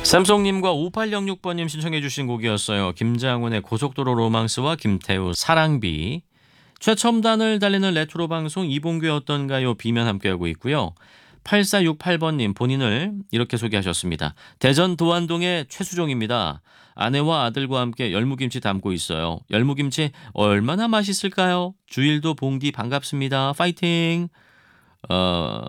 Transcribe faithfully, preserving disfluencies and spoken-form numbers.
쌈송님과 오팔영육 번님 신청해 주신 곡이었어요. 김장훈의 고속도로 로망스와 김태우 사랑비. 최첨단을 달리는 레트로 방송 이봉규의 어떤가요? 비면 함께하고 있고요. 팔사육팔 번님 본인을 이렇게 소개하셨습니다. 대전 도안동의 최수종입니다. 아내와 아들과 함께 열무김치 담고 있어요. 열무김치 얼마나 맛있을까요? 주일도 봉디 반갑습니다. 파이팅! 어,